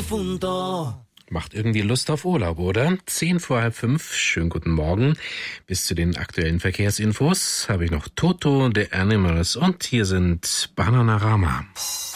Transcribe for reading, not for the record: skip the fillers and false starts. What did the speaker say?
profundo. Macht irgendwie Lust auf Urlaub, oder? 5:10. Schönen guten Morgen. Bis zu den aktuellen Verkehrsinfos habe ich noch Toto, The Animals und hier sind Bananarama.